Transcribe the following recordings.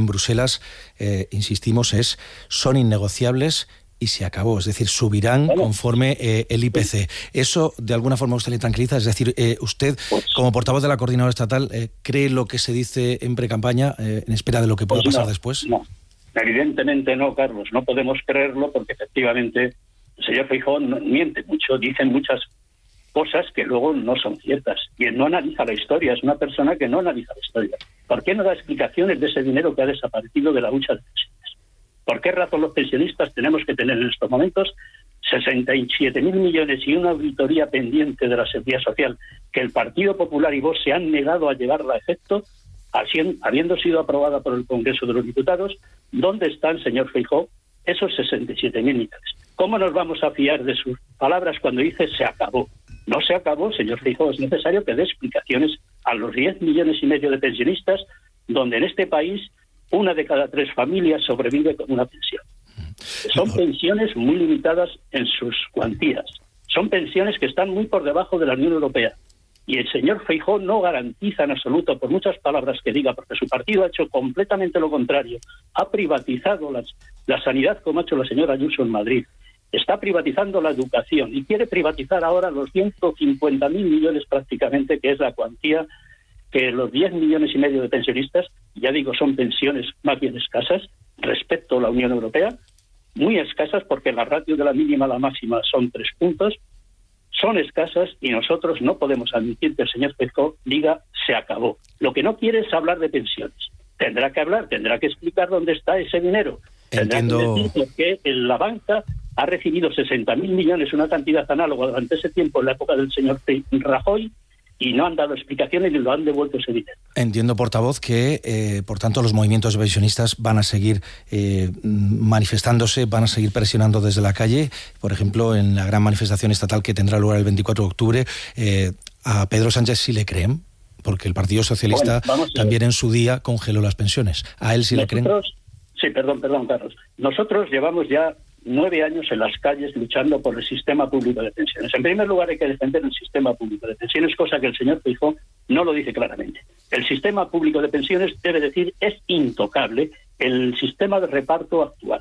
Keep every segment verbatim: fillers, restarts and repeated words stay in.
en Bruselas, eh, insistimos, es son innegociables y se acabó, es decir, subirán bueno, conforme eh, el I P C. ¿Eso de alguna forma usted le tranquiliza? Es decir, eh, usted, pues, como portavoz de la Coordinadora Estatal, eh, ¿cree lo que se dice en precampaña eh, en espera de lo que pueda pues pasar no, después? No, evidentemente no, Carlos, no podemos creerlo porque efectivamente el señor Feijóo no, miente mucho, dicen muchas cosas que luego no son ciertas. Y él no analiza la historia, es una persona que no analiza la historia. ¿Por qué no da explicaciones de ese dinero que ha desaparecido de la lucha de pensiones? ¿Por qué razón los pensionistas tenemos que tener en estos momentos sesenta y siete mil millones y una auditoría pendiente de la Seguridad Social que el Partido Popular y Vox se han negado a llevarla a efecto, habiendo sido aprobada por el Congreso de los Diputados? ¿Dónde están, señor Feijóo, esos sesenta y siete mil millones? ¿Cómo nos vamos a fiar de sus palabras cuando dice se acabó? No se acabó, señor Feijóo, es necesario que dé explicaciones a los diez millones y medio de pensionistas, donde en este país una de cada tres familias sobrevive con una pensión. Son pensiones muy limitadas en sus cuantías. Son pensiones que están muy por debajo de la Unión Europea. Y el señor Feijóo no garantiza en absoluto, por muchas palabras que diga, porque su partido ha hecho completamente lo contrario. Ha privatizado las, la sanidad, como ha hecho la señora Ayuso en Madrid. Está privatizando la educación y quiere privatizar ahora los ciento cincuenta mil millones prácticamente, que es la cuantía que los diez millones y medio de pensionistas, ya digo, son pensiones más bien escasas respecto a la Unión Europea, muy escasas porque la ratio de la mínima a la máxima son tres puntos, son escasas y nosotros no podemos admitir que el señor Feijóo diga se acabó. Lo que no quiere es hablar de pensiones. Tendrá que hablar, tendrá que explicar dónde está ese dinero. Entiendo. Tendrá que decir por qué en la banca ha recibido sesenta mil millones, una cantidad análoga durante ese tiempo en la época del señor Rajoy, y no han dado explicaciones y lo han devuelto ese dinero. Entiendo, portavoz, que, eh, por tanto, los movimientos de pensionistas van a seguir eh, manifestándose, van a seguir presionando desde la calle. Por ejemplo, en la gran manifestación estatal que tendrá lugar el veinticuatro de octubre, eh, a Pedro Sánchez sí le creen, porque el Partido Socialista bueno, también en su día congeló las pensiones. ¿A él sí Nosotros, le creen? Sí, perdón, perdón, Carlos. Nosotros llevamos ya nueve años en las calles luchando por el sistema público de pensiones. En primer lugar, hay que defender el sistema público de pensiones, cosa que el señor Feijóo no lo dice claramente. El sistema público de pensiones, debe decir, es intocable el sistema de reparto actual.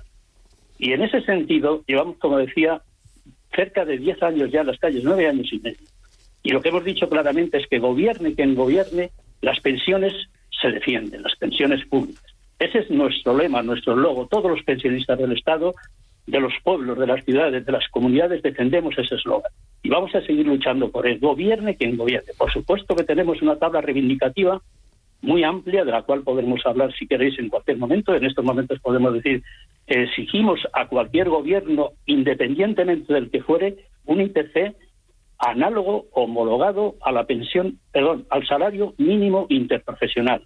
Y en ese sentido, llevamos, como decía, cerca de diez años ya en las calles, nueve años y medio. Y lo que hemos dicho claramente es que gobierne quien gobierne, las pensiones se defienden, las pensiones públicas. Ese es nuestro lema, nuestro logo. Todos los pensionistas del Estado, de los pueblos, de las ciudades, de las comunidades, defendemos ese eslogan. Y vamos a seguir luchando por él. Gobierne quien gobierne. Por supuesto que tenemos una tabla reivindicativa muy amplia, de la cual podremos hablar, si queréis, en cualquier momento. En estos momentos podemos decir que exigimos a cualquier gobierno, independientemente del que fuere, un I P C análogo, homologado a la pensión, perdón, al salario mínimo interprofesional.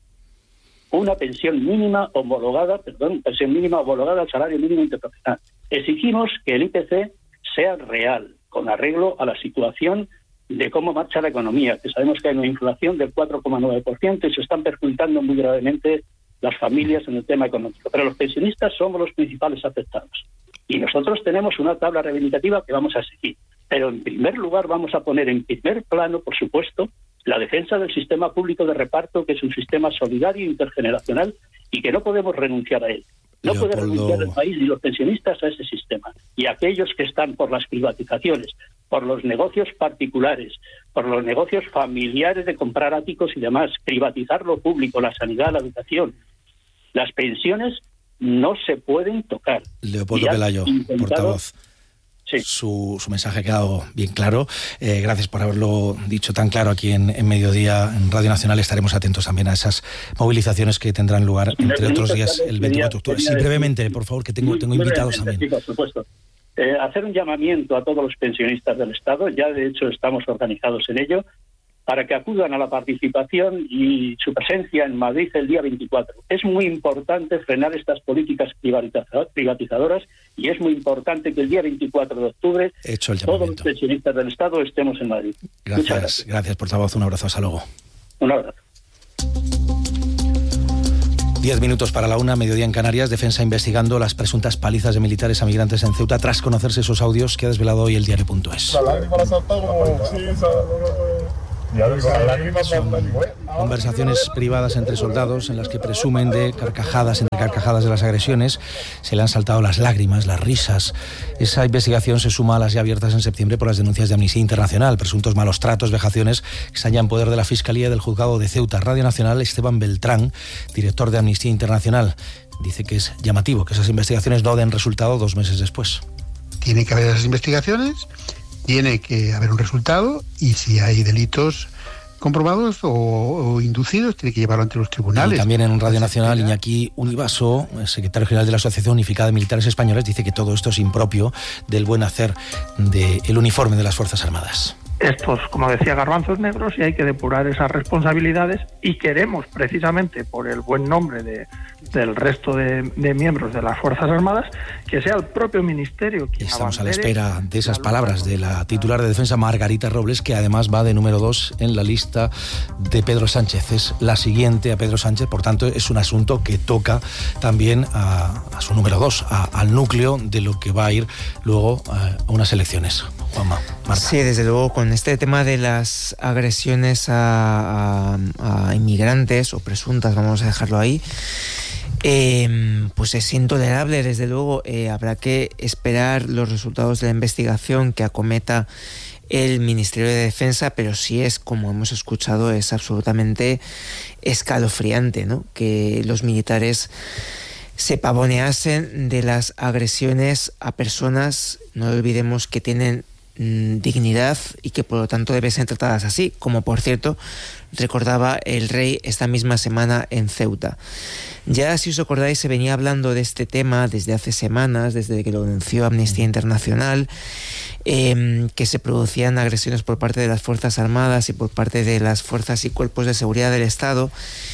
Una pensión mínima homologada, perdón, pensión mínima homologada al salario mínimo interprofesional. Exigimos que el I P C sea real, con arreglo a la situación de cómo marcha la economía, que sabemos que hay una inflación del cuatro coma nueve por ciento y se están perjudicando muy gravemente las familias en el tema económico. Pero los pensionistas somos los principales afectados. Y nosotros tenemos una tabla reivindicativa que vamos a seguir. Pero en primer lugar vamos a poner en primer plano, por supuesto, la defensa del sistema público de reparto, que es un sistema solidario e intergeneracional y que no podemos renunciar a él. No Leopoldo... puede renunciar el país y los pensionistas a ese sistema. Y aquellos que están por las privatizaciones, por los negocios particulares, por los negocios familiares de comprar áticos y demás, privatizar lo público, la sanidad, la educación, las pensiones no se pueden tocar. Leopoldo Pelayo, intentado... portavoz. Sí. Su, su mensaje ha quedado bien claro. Eh, gracias por haberlo dicho tan claro aquí en, en Mediodía, en Radio Nacional. Estaremos atentos también a esas movilizaciones que tendrán lugar, entre otros días, el veinticuatro de octubre. Sí, brevemente, por favor, que tengo, tengo invitados también. Sí, por supuesto. Eh, hacer un llamamiento a todos los pensionistas del Estado, ya de hecho estamos organizados en ello, para que acudan a la participación y su presencia en Madrid el día veinticuatro. Es muy importante frenar estas políticas privatizadoras y es muy importante que el día veinticuatro de octubre Hecho el todos los pensionistas del Estado estemos en Madrid. Gracias, gracias, gracias, portavoz. Un abrazo, hasta luego. Un abrazo. Diez minutos para la una, Mediodía en Canarias. Defensa investigando las presuntas palizas de militares a migrantes en Ceuta tras conocerse esos audios que ha desvelado hoy el diario punto es. La lágrima la saltó como... Sí, esa... Conversaciones privadas entre soldados en las que presumen de carcajadas, entre carcajadas de las agresiones. Se le han saltado las lágrimas, las risas. Esa investigación se suma a las ya abiertas en septiembre por las denuncias de Amnistía Internacional, presuntos malos tratos, vejaciones, que están ya en poder de la Fiscalía y del Juzgado de Ceuta. Radio Nacional, Esteban Beltrán, director de Amnistía Internacional, dice que es llamativo que esas investigaciones no den resultado dos meses después. Tiene que haber esas investigaciones, tiene que haber un resultado, y si hay delitos comprobados o, o inducidos, tiene que llevarlo ante los tribunales. Y también en Radio Nacional, Iñaki Univaso, el secretario general de la Asociación Unificada de Militares Españoles, dice que todo esto es impropio del buen hacer del uniforme de las Fuerzas Armadas. Estos, como decía, garbanzos negros, y hay que depurar esas responsabilidades, y queremos, precisamente por el buen nombre de, del resto de, de miembros de las Fuerzas Armadas, que sea el propio Ministerio quien Estamos a la espera de esas palabras de la titular de Defensa, Margarita Robles, que además va de número dos en la lista de Pedro Sánchez. Es la siguiente a Pedro Sánchez, por tanto es un asunto que toca también a, a su número dos, a, al núcleo de lo que va a ir luego a, a unas elecciones. Juanma, Marta. Sí, desde luego, con este tema de las agresiones a, a, a inmigrantes o presuntas, vamos a dejarlo ahí, eh, pues es intolerable, desde luego. Eh, habrá que esperar los resultados de la investigación que acometa el Ministerio de Defensa, pero sí es, como hemos escuchado, es absolutamente escalofriante, ¿no?, que los militares se pavoneasen de las agresiones a personas, no olvidemos, que tienen dignidad y que por lo tanto deben ser tratadas así, como por cierto recordaba el rey esta misma semana en Ceuta. Ya, si os acordáis, se venía hablando de este tema desde hace semanas, desde que lo denunció Amnistía Internacional, eh, que se producían agresiones por parte de las Fuerzas Armadas y por parte de las fuerzas y cuerpos de seguridad del Estado.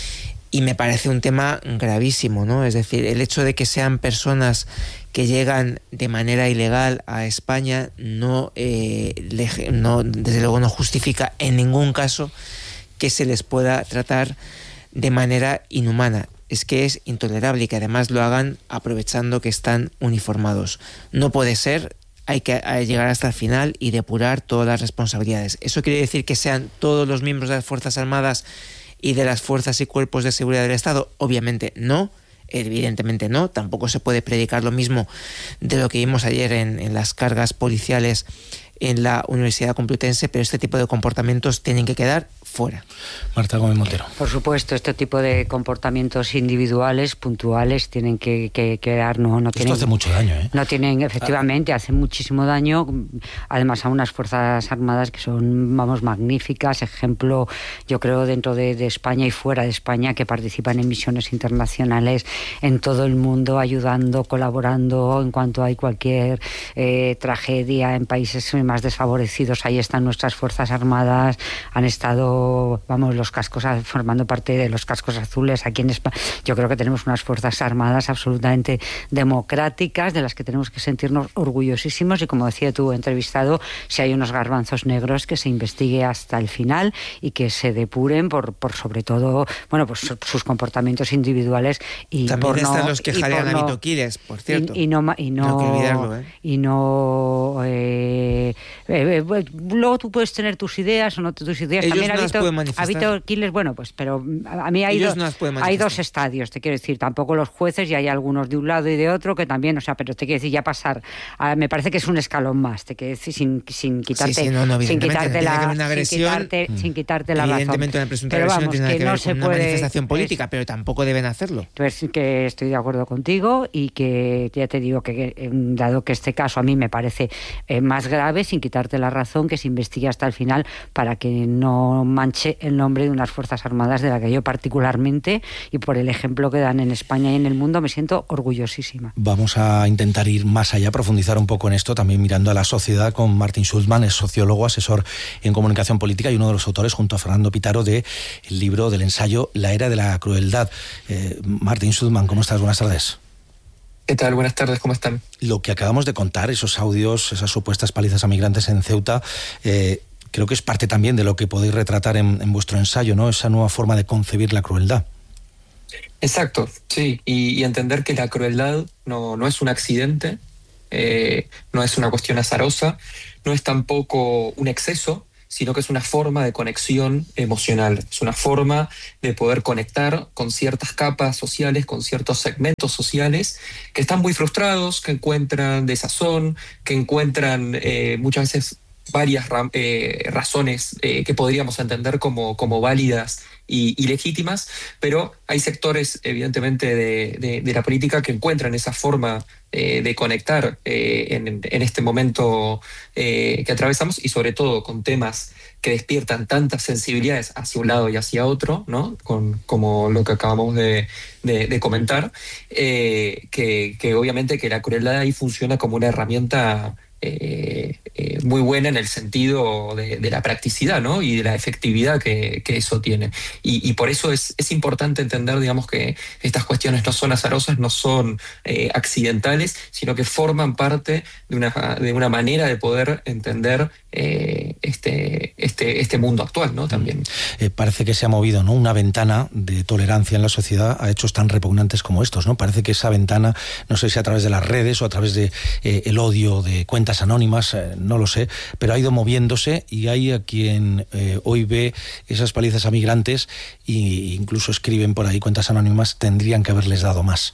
Y me parece un tema gravísimo, ¿no? Es decir, el hecho de que sean personas que llegan de manera ilegal a España no, eh, no, desde luego no justifica en ningún caso que se les pueda tratar de manera inhumana. Es que es intolerable, y que además lo hagan aprovechando que están uniformados. No puede ser. Hay que llegar hasta el final y depurar todas las responsabilidades. ¿Eso quiere decir que sean todos los miembros de las Fuerzas Armadas y de las fuerzas y cuerpos de seguridad del Estado? Obviamente no, evidentemente no. Tampoco se puede predicar lo mismo de lo que vimos ayer en, en las cargas policiales en la Universidad Complutense, pero este tipo de comportamientos tienen que quedar fuera. Marta Gómez Montero. Por supuesto, este tipo de comportamientos individuales, puntuales, tienen que, que quedar, no, no tienen... Esto hace mucho daño, ¿eh? No tienen, efectivamente, hace muchísimo daño, además a unas Fuerzas Armadas que son, vamos, magníficas, ejemplo, yo creo, dentro de, de España y fuera de España, que participan en misiones internacionales en todo el mundo, ayudando, colaborando en cuanto hay cualquier eh, tragedia en países más desfavorecidos. Ahí están nuestras Fuerzas Armadas, han estado, vamos, los cascos, formando parte de los cascos azules aquí en España. Yo creo que tenemos unas Fuerzas Armadas absolutamente democráticas, de las que tenemos que sentirnos orgullosísimos, y como decía tu entrevistado, si hay unos garbanzos negros, que se investigue hasta el final y que se depuren por, por sobre todo, bueno, pues sus comportamientos individuales. Y también por están no, los que jalean no, a Mitoquiles, por cierto. Y, y no, y no, no hay que olvidarlo, ¿eh? Y no... Eh, Eh, eh, luego tú puedes tener tus ideas o no tus ideas. Ellos también no las pueden ha manifestar. habido Quiles, bueno, pues, pero a, a mí hay, Ellos do, no las pueden hay dos estadios, te quiero decir, tampoco los jueces, y hay algunos de un lado y de otro que también, o sea, pero te quiero decir, ya pasar, a, me parece que es un escalón más, te quiero decir, sin, sin quitarte, sí, sí, no, no, sin quitarte la, una agresión, sin quitarte, mm. sin quitarte la evidentemente razón. Una presunta pero agresión vamos, no tiene que nada no que ver se con una puede, manifestación política, es, pero tampoco deben hacerlo. Pues que estoy de acuerdo contigo, y que ya te digo que, que dado que este caso a mí me parece eh, más grave, sin quitarte la razón, que se investigue hasta el final, para que no manche el nombre de unas Fuerzas Armadas de la que yo particularmente, y por el ejemplo que dan en España y en el mundo, me siento orgullosísima. Vamos a intentar ir más allá, profundizar un poco en esto, también mirando a la sociedad, con Martin Schulman, es sociólogo, asesor en comunicación política y uno de los autores, junto a Fernando Pitaro, del libro, del ensayo La Era de la Crueldad. Eh, Martin Schulman, ¿cómo estás? Buenas tardes. ¿Qué tal? Buenas tardes, ¿cómo están? Lo que acabamos de contar, esos audios, esas supuestas palizas a migrantes en Ceuta, eh, creo que es parte también de lo que podéis retratar en, en vuestro ensayo, ¿no? Esa nueva forma de concebir la crueldad. Exacto, sí, y, y entender que la crueldad no, no es un accidente, eh, no es una cuestión azarosa, no es tampoco un exceso, sino que es una forma de conexión emocional, es una forma de poder conectar con ciertas capas sociales, con ciertos segmentos sociales que están muy frustrados, que encuentran desazón, que encuentran eh, muchas veces varias eh, razones eh, que podríamos entender como, como válidas y, y legítimas, pero hay sectores evidentemente de, de, de la política que encuentran esa forma eh, de conectar eh, en, en este momento eh, que atravesamos, y sobre todo con temas que despiertan tantas sensibilidades hacia un lado y hacia otro, ¿no? Con, como lo que acabamos de, de, de comentar, eh, que, que obviamente que la crueldad ahí funciona como una herramienta Eh, eh, muy buena en el sentido de, de la practicidad, ¿no? Y de la efectividad que, que eso tiene. Y, y por eso es, es importante entender, digamos, que estas cuestiones no son azarosas, no son eh, accidentales, sino que forman parte de una, de una manera de poder entender eh, este, este, este mundo actual, ¿no? También. Eh, parece que se ha movido, ¿no?, una ventana de tolerancia en la sociedad a hechos tan repugnantes como estos, ¿no? Parece que esa ventana, no sé si a través de las redes o a través de eh, el odio de cuentas anónimas, eh, no lo sé, pero ha ido moviéndose, y hay a quien eh, hoy ve esas palizas a migrantes e incluso escriben por ahí cuentas anónimas, tendrían que haberles dado más.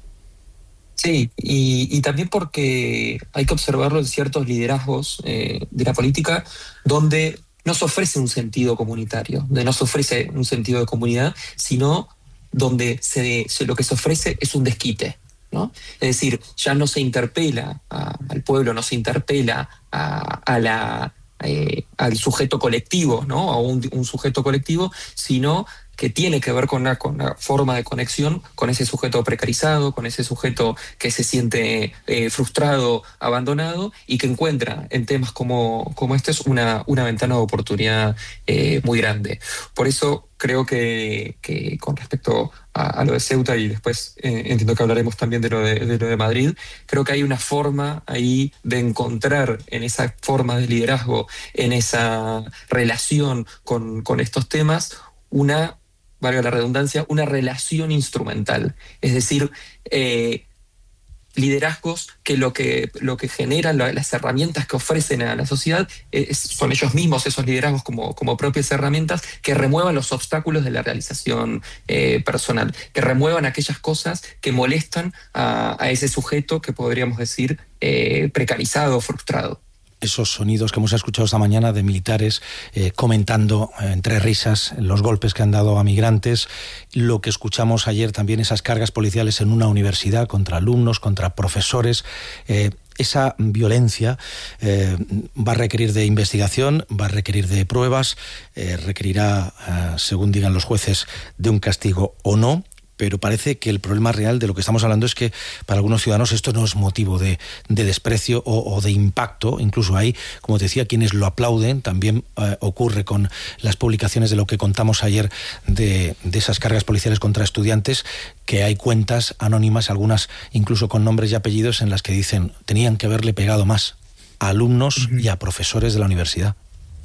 Sí, y, y también porque hay que observarlo en ciertos liderazgos eh, de la política donde no se ofrece un sentido comunitario, donde no se ofrece un sentido de comunidad, sino donde se, se, lo que se ofrece es un desquite, ¿no? Es decir, ya no se interpela a, al pueblo, no se interpela a, a la, eh, al sujeto colectivo, ¿no? A un, un sujeto colectivo, sino que tiene que ver con una, con una forma de conexión con ese sujeto precarizado, con ese sujeto que se siente eh, frustrado, abandonado, y que encuentra en temas como, como este una, una ventana de oportunidad eh, muy grande. Por eso creo que, que con respecto a, a lo de Ceuta, y después eh, entiendo que hablaremos también de lo de, de lo de Madrid, creo que hay una forma ahí de encontrar en esa forma de liderazgo, en esa relación con, con estos temas, una, valga la redundancia, una relación instrumental. Es decir, eh, liderazgos que lo que, lo que generan, las herramientas que ofrecen a la sociedad, es, son ellos mismos, esos liderazgos como, como propias herramientas que remuevan los obstáculos de la realización eh, personal, que remuevan aquellas cosas que molestan a, a ese sujeto que podríamos decir eh, precarizado o frustrado. Esos sonidos que hemos escuchado esta mañana de militares eh, comentando eh, entre risas los golpes que han dado a migrantes, lo que escuchamos ayer también, esas cargas policiales en una universidad contra alumnos, contra profesores, eh, esa violencia eh, va a requerir de investigación, va a requerir de pruebas, eh, requerirá, eh, según digan los jueces, de un castigo o no. Pero parece que el problema real de lo que estamos hablando es que para algunos ciudadanos esto no es motivo de, de desprecio o, o de impacto. Incluso hay, como te decía, quienes lo aplauden. También eh, ocurre con las publicaciones de lo que contamos ayer de, de esas cargas policiales contra estudiantes, que hay cuentas anónimas, algunas incluso con nombres y apellidos, en las que dicen tenían que haberle pegado más a alumnos uh-huh. y a profesores de la universidad.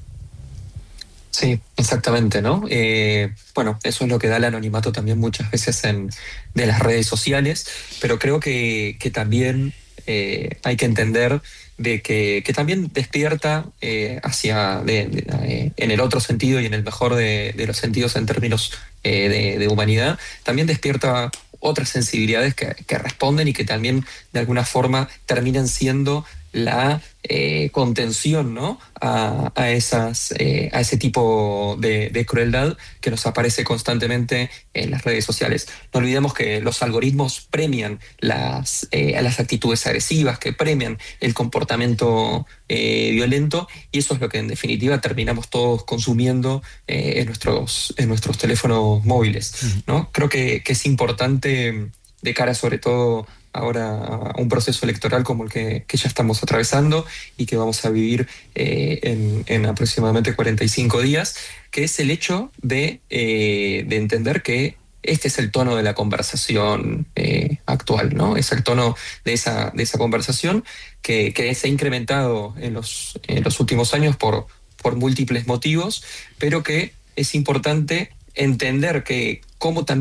Sí, exactamente, ¿no? Eh, bueno, eso es lo que da el anonimato también muchas veces en, de las redes sociales, pero creo que, que también eh, hay que entender de que, que también despierta eh, hacia, de, de, eh, en el otro sentido y en el mejor de, de los sentidos en términos eh, de, de humanidad, también despierta otras sensibilidades que, que responden y que también de alguna forma terminan siendo la eh, contención, ¿no? a, a, esas, eh, a ese tipo de, de crueldad que nos aparece constantemente en las redes sociales. No olvidemos que los algoritmos premian las, eh, las actitudes agresivas, que premian el comportamiento eh, violento, y eso es lo que en definitiva terminamos todos consumiendo eh, en, nuestros, en nuestros teléfonos móviles, ¿no? Creo que, que es importante, de cara sobre todo ahora a un proceso electoral como el que, que ya estamos atravesando y que vamos a vivir eh, en, en aproximadamente cuarenta y cinco días, que es el hecho de, eh, de entender que este es el tono de la conversación eh, actual, ¿no? Es el tono de esa, de esa conversación que, que se ha incrementado en los, en los últimos años por, por múltiples motivos, pero que es importante entender que cómo también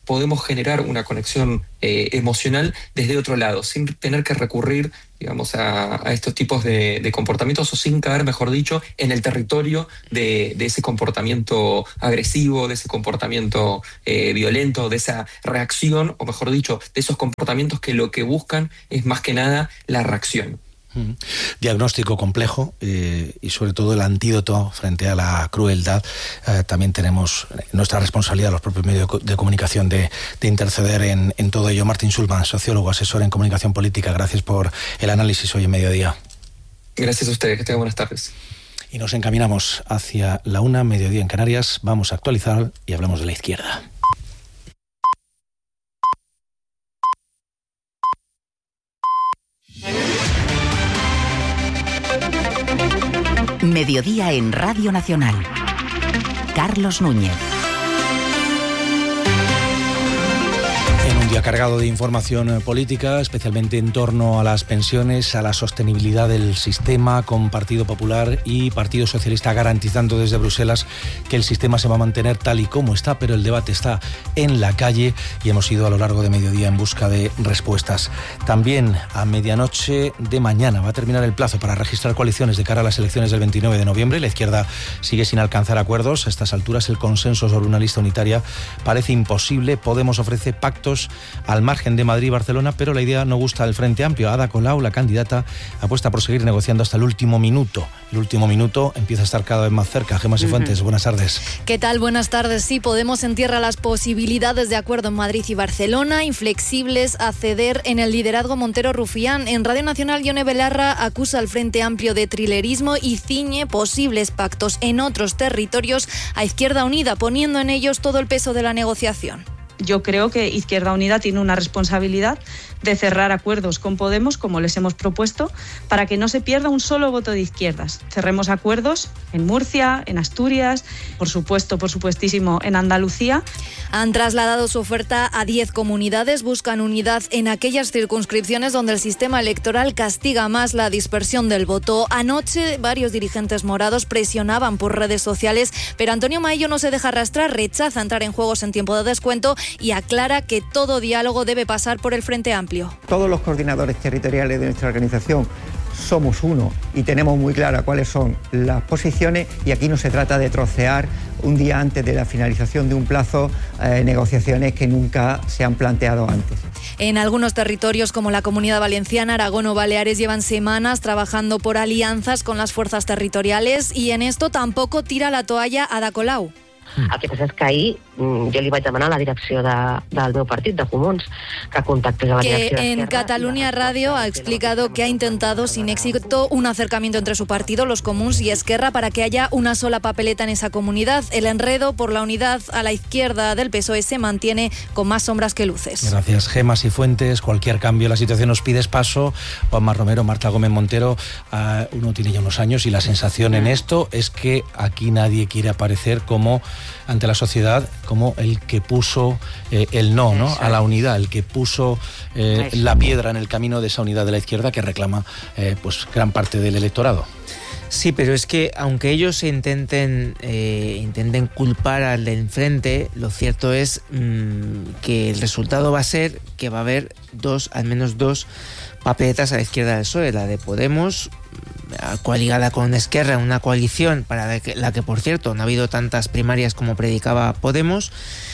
podemos generar una conexión eh, emocional desde otro lado, sin tener que recurrir, digamos, a, a estos tipos de, de comportamientos, o sin caer, mejor dicho, en el territorio de, de ese comportamiento agresivo, de ese comportamiento eh, violento, de esa reacción, o mejor dicho, de esos comportamientos que lo que buscan es más que nada la reacción. Diagnóstico complejo eh, y sobre todo el antídoto frente a la crueldad. Eh, también tenemos nuestra responsabilidad, los propios medios de comunicación, de, de interceder en, en todo ello. Martín Schulman, sociólogo, asesor en comunicación política, gracias por el análisis hoy en Mediodía. Gracias a ustedes, que tengan buenas tardes. Y nos encaminamos hacia la una, mediodía en Canarias. Vamos a actualizar y hablamos de la izquierda. Mediodía en Radio Nacional. Carlos Núñez. En un día cargado de información política, especialmente en torno a las pensiones, a la sostenibilidad del sistema, con Partido Popular y Partido Socialista garantizando desde Bruselas que el sistema se va a mantener tal y como está, pero el debate está en la calle y hemos ido a lo largo de mediodía en busca de respuestas. También a medianoche de mañana va a terminar el plazo para registrar coaliciones de cara a las elecciones del veintinueve de noviembre. La izquierda sigue sin alcanzar acuerdos. A estas alturas el consenso sobre una lista unitaria parece imposible. Podemos ofrece pactos al margen de Madrid y Barcelona, pero la idea no gusta al Frente Amplio. Ada Colau, la candidata, apuesta por seguir negociando hasta el último minuto. El último minuto empieza a estar cada vez más cerca. Gemma Cifuentes, uh-huh. Buenas tardes. ¿Qué tal? Buenas tardes. Sí, Podemos entierra las posibilidades de acuerdo en Madrid y Barcelona, inflexibles a ceder en el liderazgo Montero Rufián. En Radio Nacional, Ione Belarra acusa al Frente Amplio de trilerismo y ciñe posibles pactos en otros territorios a Izquierda Unida, poniendo en ellos todo el peso de la negociación. Yo creo que Izquierda Unida tiene una responsabilidad de cerrar acuerdos con Podemos, como les hemos propuesto, para que no se pierda un solo voto de izquierdas. Cerremos acuerdos en Murcia, en Asturias, por supuesto, por supuestísimo, en Andalucía. Han trasladado su oferta a diez comunidades, buscan unidad en aquellas circunscripciones donde el sistema electoral castiga más la dispersión del voto. Anoche, varios dirigentes morados presionaban por redes sociales, pero Antonio Maillo no se deja arrastrar, rechaza entrar en juegos en tiempo de descuento y aclara que todo diálogo debe pasar por el Frente Amplio. Todos los coordinadores territoriales de nuestra organización somos uno y tenemos muy claras cuáles son las posiciones, y aquí no se trata de trocear un día antes de la finalización de un plazo eh, negociaciones que nunca se han planteado antes. En algunos territorios como la Comunidad Valenciana, Aragón o Baleares llevan semanas trabajando por alianzas con las fuerzas territoriales y en esto tampoco tira la toalla Ada Colau. El que passa és que ahir jo li vaig demanar a la direcció de, del meu partit, de Comuns, que contactés a la que direcció en d'Esquerra. Catalunya Radio ha explicado que ha intentado sin éxito un acercamiento entre su partido, los Comuns y Esquerra, para que haya una sola papeleta en esa comunidad. El enredo por la unidad a la izquierda del P S O E se mantiene con más sombras que luces. Gracias, Gemma Cifuentes. Cualquier cambio en la situación nos pides paso. Juanma Romero, Marta Gómez Montero, uh, uno tiene ya unos años y la sensación en esto es que aquí nadie quiere aparecer como ante la sociedad como el que puso eh, el no, ¿no? a la unidad, el que puso eh, la piedra en el camino de esa unidad de la izquierda que reclama eh, pues gran parte del electorado. Sí, pero es que aunque ellos intenten eh, intenten culpar al de enfrente, lo cierto es mmm, que el resultado va a ser que va a haber dos, al menos dos papeletas a la izquierda del P S O E, la de Podemos, coaligada con Esquerra, una coalición para la que, por cierto, no ha habido tantas primarias como predicaba Podemos,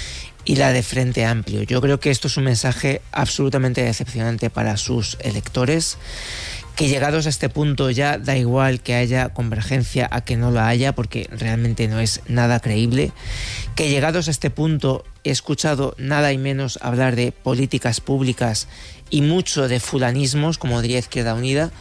y la de Frente Amplio. Yo creo que esto es un mensaje absolutamente decepcionante para sus electores, que llegados a este punto ya da igual que haya convergencia a que no la haya, porque realmente no es nada creíble, que llegados a este punto he escuchado nada y menos hablar de políticas públicas y mucho de fulanismos, como diría Izquierda Unida,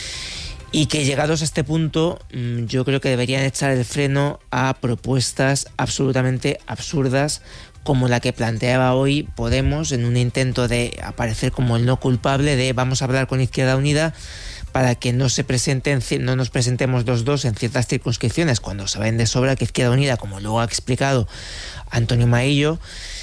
y que llegados a este punto yo creo que deberían echar el freno a propuestas absolutamente absurdas como la que planteaba hoy Podemos en un intento de aparecer como el no culpable de vamos a hablar con Izquierda Unida para que no se presenten, no nos presentemos los dos en ciertas circunscripciones, cuando saben de sobra que Izquierda Unida, como luego ha explicado Antonio Maillo,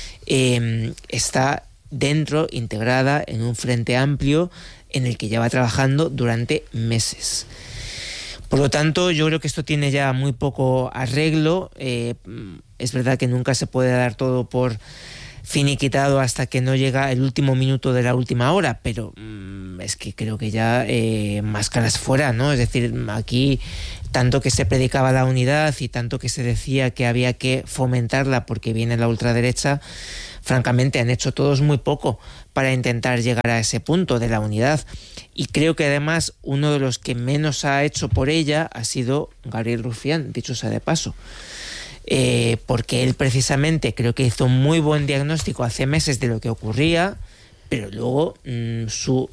eh, está dentro, integrada en un Frente Amplio en el que ya va trabajando durante meses. Por lo tanto, yo creo que esto tiene ya muy poco arreglo. Eh, es verdad que nunca se puede dar todo por finiquitado hasta que no llega el último minuto de la última hora, pero mmm, es que creo que ya eh, máscaras fuera, ¿no? Es decir, aquí tanto que se predicaba la unidad y tanto que se decía que había que fomentarla porque viene la ultraderecha, francamente han hecho todos muy poco para intentar llegar a ese punto de la unidad. Y creo que además uno de los que menos ha hecho por ella ha sido Gabriel Rufián, dicho sea de paso. Eh, porque él precisamente creo que hizo un muy buen diagnóstico hace meses de lo que ocurría, pero luego mmm, su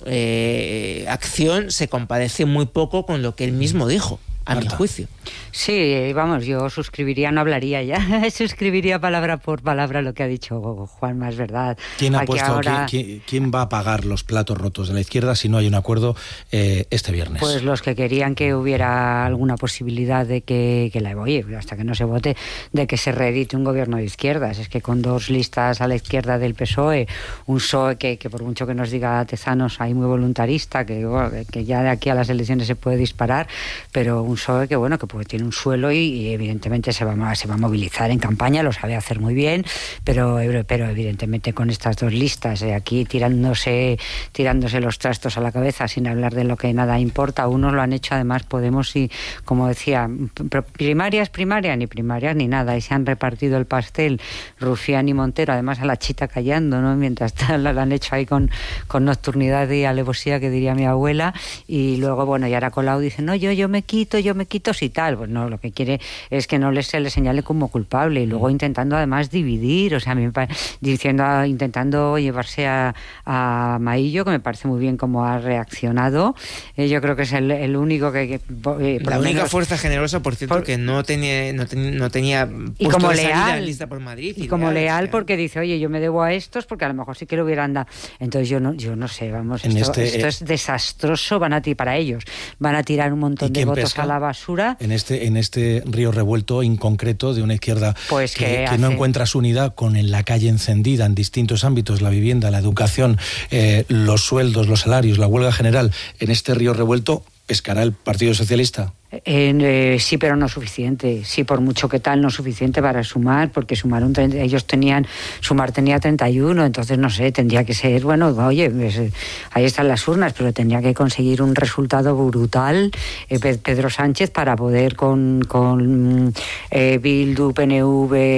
eh, acción se compadece muy poco con lo que él mismo dijo, a Marta. Mi juicio. Sí, vamos, yo suscribiría, no hablaría ya, suscribiría palabra por palabra lo que ha dicho Juanma, es verdad. ¿Quién ha Aquí puesto, ahora... ¿quién, quién va a pagar los platos rotos de la izquierda si no hay un acuerdo eh, este viernes? Pues los que querían que hubiera alguna posibilidad de que, que la oye, hasta que no se vote, de que se reedite un gobierno de izquierdas. Es que con dos listas a la izquierda del P S O E, un P S O E que, que por mucho que nos diga Tezanos hay muy voluntarista, que, bueno, que ya de aquí a las elecciones se puede disparar, pero un P S O E que bueno, que pues tiene un suelo y, y evidentemente se va, se va a movilizar en campaña, lo sabe hacer muy bien, pero, pero evidentemente con estas dos listas eh, aquí tirándose, tirándose los trastos a la cabeza sin hablar de lo que nada importa, unos lo han hecho además Podemos y como decía, primarias, primarias, ni primarias ni nada, y se han repartido el pastel Rufián y Montero, además a la chita callando, ¿no? Mientras lo han hecho ahí con, con nocturnidad y alevosía, que diría mi abuela, y luego bueno, y ahora Colau dice, no, yo, yo me quito, yo me quito si tal, pues no, lo que quiere es que no les, se le señale como culpable y luego intentando además dividir, o sea, a mí me parece, diciendo, intentando llevarse a, a Maillo, que me parece muy bien cómo ha reaccionado, eh, yo creo que es el, el único que... que eh, la única menos, fuerza generosa, por cierto, por, que no tenía no, ten, no tenía y como leal, lista por Madrid. Y, y como leal, leal porque dice, oye, yo me debo a estos porque a lo mejor sí que lo hubieran dado. Entonces yo no, yo no sé, vamos, esto, este, esto eh, es desastroso, van a tirar para ellos, van a tirar un montón de votos pesca? a la basura. En este, en este río revuelto en concreto de una izquierda pues que, que no encuentra su unidad con en la calle encendida en distintos ámbitos, la vivienda, la educación, eh, los sueldos, los salarios, la huelga general, en este río revuelto, ¿pescará el Partido Socialista? Eh, sí, pero no suficiente. Sí, por mucho que tal, no suficiente para sumar, porque sumaron, ellos tenían, sumar tenía treinta y uno, entonces no sé, tendría que ser, bueno, oye, pues, ahí están las urnas, pero tendría que conseguir un resultado brutal eh, Pedro Sánchez para poder con, con eh, Bildu, P N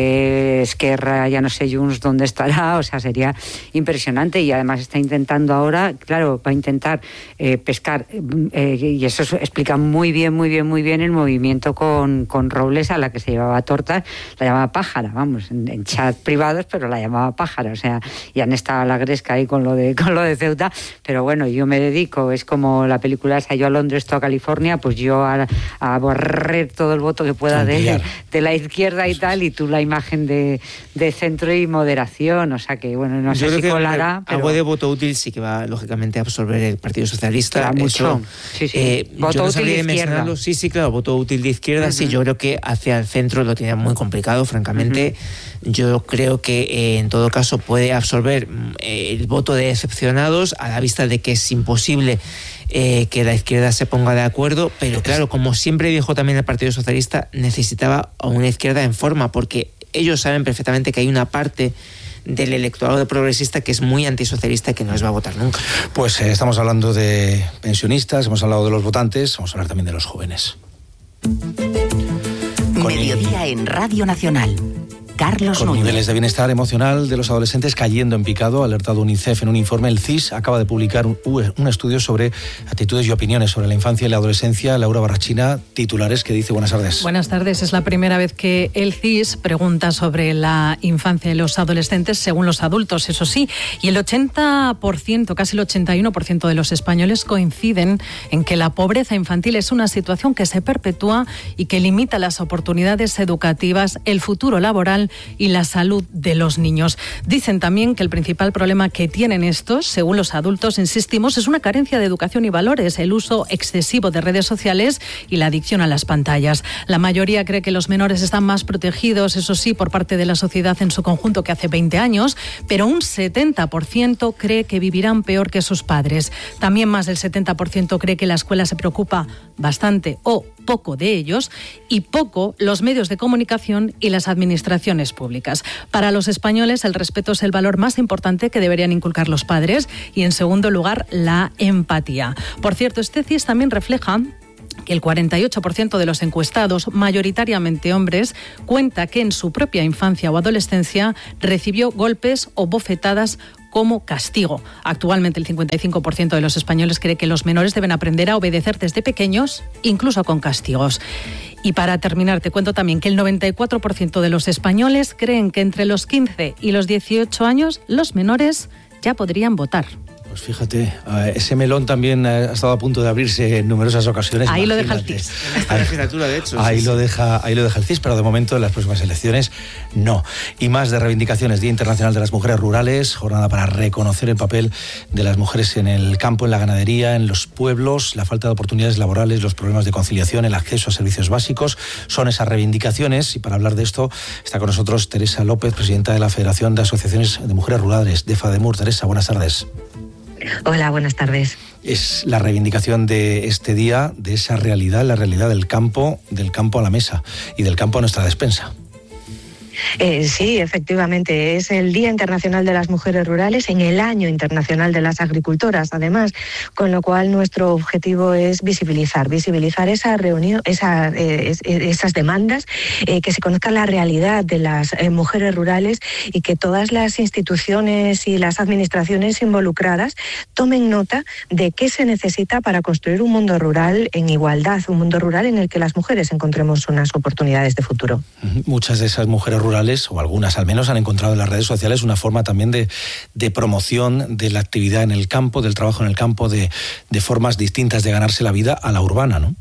V, Esquerra, ya no sé Junts dónde estará, o sea, sería impresionante y además está intentando ahora, claro, va a intentar eh, pescar eh, y eso explica muy bien, muy bien muy bien el movimiento con, con Robles, a la que se llevaba tortas, la llamaba pájara, vamos, en, en chat privados, pero la llamaba pájara, o sea, y han estado a la gresca ahí con lo de con lo de Ceuta, pero bueno, yo me dedico, es como la película esa, yo a Londres, tú a California, pues yo a, a borrar todo el voto que pueda de, de la izquierda y tal, y tú la imagen de, de centro y moderación, o sea que, bueno, no sé yo si colará, pero... algo de voto útil sí que va, lógicamente, a absorber el Partido Socialista. Claro, mucho, sí, sí, eh, voto útil de izquierda. Sí, sí, claro, voto útil de izquierda, uh-huh. sí, yo creo que hacia el centro lo tiene muy complicado, francamente. Uh-huh. Yo creo que eh, en todo caso puede absorber eh, el voto de decepcionados a la vista de que es imposible eh, que la izquierda se ponga de acuerdo, pero claro, como siempre dijo también el Partido Socialista, necesitaba a una izquierda en forma, porque ellos saben perfectamente que hay una parte del electorado progresista que es muy antisocialista y que no les va a votar nunca. Pues eh, estamos hablando de pensionistas, hemos hablado de los votantes, vamos a hablar también de los jóvenes. Mediodía en Radio Nacional. Carlos Con Núñez. Niveles de bienestar emocional de los adolescentes cayendo en picado, alertado UNICEF en un informe. El C I S acaba de publicar un, un estudio sobre actitudes y opiniones sobre la infancia y la adolescencia. Laura Barrachina, titulares, que dice buenas tardes. Buenas tardes. Es la primera vez que el C I S pregunta sobre la infancia y los adolescentes según los adultos, eso sí. Y el ochenta por ciento, casi el ochenta y uno por ciento de los españoles coinciden en que la pobreza infantil es una situación que se perpetúa y que limita las oportunidades educativas, el futuro laboral y la salud de los niños. Dicen también que el principal problema que tienen estos, según los adultos, insistimos, es una carencia de educación y valores, el uso excesivo de redes sociales y la adicción a las pantallas. La mayoría cree que los menores están más protegidos, eso sí, por parte de la sociedad en su conjunto que hace veinte años, pero un setenta por ciento cree que vivirán peor que sus padres. También más del setenta por ciento cree que la escuela se preocupa bastante o poco de ellos y poco los medios de comunicación y las administraciones instituciones públicas. Para los españoles, el respeto es el valor más importante que deberían inculcar los padres y, en segundo lugar, la empatía. Por cierto, este C I E S también refleja que el cuarenta y ocho por ciento de los encuestados, mayoritariamente hombres, cuenta que en su propia infancia o adolescencia recibió golpes o bofetadas como castigo. Actualmente el cincuenta y cinco por ciento de los españoles cree que los menores deben aprender a obedecer desde pequeños, incluso con castigos. Y para terminar, te cuento también que el noventa y cuatro por ciento de los españoles creen que entre los quince y los dieciocho años los menores ya podrían votar. Pues fíjate, ese melón también ha estado a punto de abrirse en numerosas ocasiones. Ahí Imagínate. Lo deja el C I E S. Esta legislatura, de hecho. Ahí, sí, lo sí. deja, ahí lo deja el C I E S, pero de momento en las próximas elecciones no. Y más de reivindicaciones. Día Internacional de las Mujeres Rurales, jornada para reconocer el papel de las mujeres en el campo, en la ganadería, en los pueblos, la falta de oportunidades laborales, los problemas de conciliación, el acceso a servicios básicos. Son esas reivindicaciones, y para hablar de esto está con nosotros Teresa López, presidenta de la Federación de Asociaciones de Mujeres Rurales de FADEMUR. Teresa, buenas tardes. Hola, buenas tardes. Es la reivindicación de este día, de esa realidad, la realidad del campo, del campo a la mesa y del campo a nuestra despensa. Eh, sí, efectivamente, es el Día Internacional de las Mujeres Rurales en el Año Internacional de las Agricultoras, además, con lo cual nuestro objetivo es visibilizar, visibilizar esa reunión, esa, eh, esas demandas, eh, que se conozca la realidad de las eh, mujeres rurales y que todas las instituciones y las administraciones involucradas tomen nota de qué se necesita para construir un mundo rural en igualdad, un mundo rural en el que las mujeres encontremos unas oportunidades de futuro. Muchas de esas mujeres rurales, o algunas al menos, han encontrado en las redes sociales una forma también de, de promoción de la actividad en el campo, del trabajo en el campo, de, de formas distintas de ganarse la vida a la urbana, ¿no?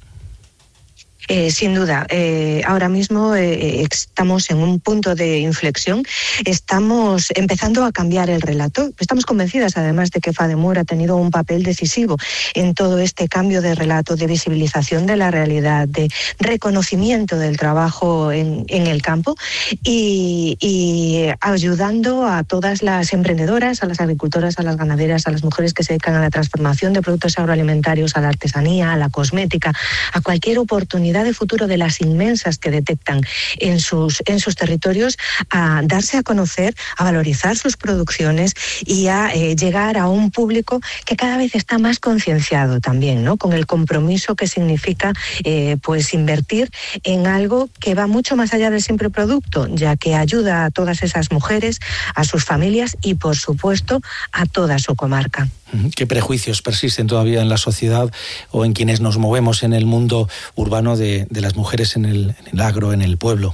Eh, sin duda, eh, ahora mismo eh, estamos en un punto de inflexión, estamos empezando a cambiar el relato, estamos convencidas además de que FADEMUR ha tenido un papel decisivo en todo este cambio de relato, de visibilización de la realidad, de reconocimiento del trabajo en, en el campo y, y ayudando a todas las emprendedoras, a las agricultoras, a las ganaderas, a las mujeres que se dedican a la transformación de productos agroalimentarios, a la artesanía, a la cosmética, a cualquier oportunidad de futuro de las inmensas que detectan en sus, en sus territorios, a darse a conocer, a valorizar sus producciones y a eh, llegar a un público que cada vez está más concienciado también, ¿no? Con el compromiso que significa eh, pues invertir en algo que va mucho más allá del simple producto, ya que ayuda a todas esas mujeres, a sus familias y, por supuesto, a toda su comarca. ¿Qué prejuicios persisten todavía en la sociedad o en quienes nos movemos en el mundo urbano de, de las mujeres en el, en el agro, en el pueblo?